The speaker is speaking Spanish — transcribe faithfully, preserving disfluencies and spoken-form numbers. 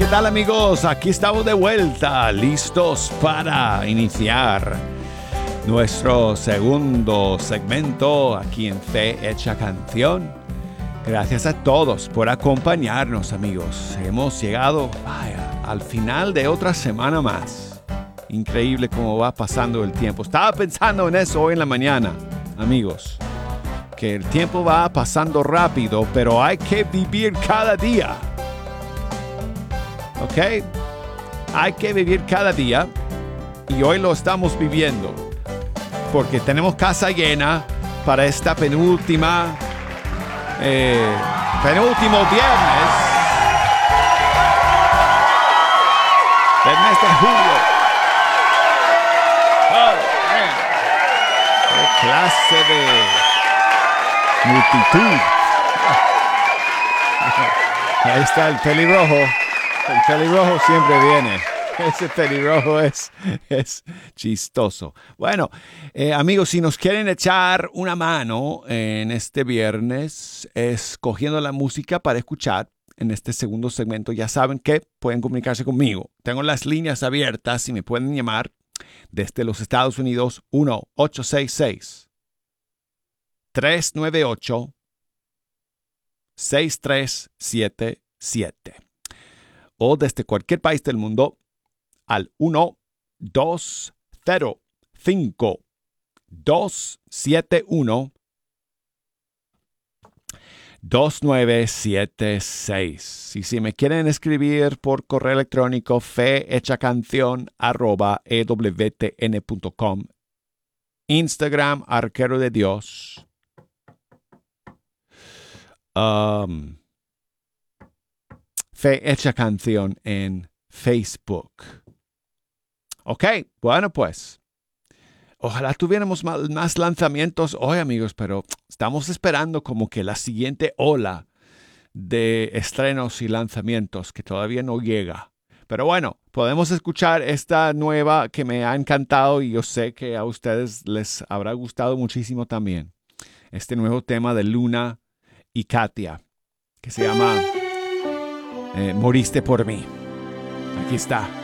¿qué tal amigos? Aquí estamos de vuelta, listos para iniciar nuestro segundo segmento aquí en Fe Hecha Canción. Gracias a todos por acompañarnos, amigos. Hemos llegado, vaya, al final de otra semana más. Increíble cómo va pasando el tiempo. Estaba pensando en eso hoy en la mañana, amigos. Que el tiempo va pasando rápido, pero hay que vivir cada día. ¿Ok? Hay que vivir cada día y hoy lo estamos viviendo porque tenemos casa llena para esta penúltima, eh, penúltimo viernes del mes de julio. Oh, man. ¡Qué clase de multitud! Ahí está el pelirrojo. El pelirrojo siempre viene. Ese pelirrojo es, es chistoso. Bueno, eh, amigos, si nos quieren echar una mano en este viernes, escogiendo la música para escuchar en este segundo segmento, ya saben que pueden comunicarse conmigo. Tengo las líneas abiertas y me pueden llamar desde los Estados Unidos uno ocho seis seis, tres nueve ocho, seis tres siete siete. O desde cualquier país del mundo al uno dos cero cinco dos siete uno dos nueve siete seis. Y si me quieren escribir por correo electrónico, fehechacanción arroba e w t n punto com. Instagram, Arquero de Dios. Um... Fe Hecha Canción en Facebook. Ok, bueno pues. Ojalá tuviéramos más, más lanzamientos hoy, amigos, pero estamos esperando como que la siguiente ola de estrenos y lanzamientos que todavía no llega. Pero bueno, podemos escuchar esta nueva que me ha encantado y yo sé que a ustedes les habrá gustado muchísimo también. Este nuevo tema de Luna y Katia, que se llama... Eh, moriste por mí. Aquí está.